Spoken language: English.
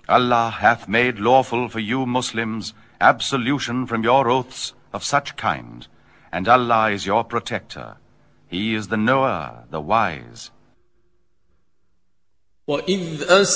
Allah hath made lawful for you Muslims absolution from your oaths of such kind, and Allah is your protector. He is the knower, the wise. وَإِذْ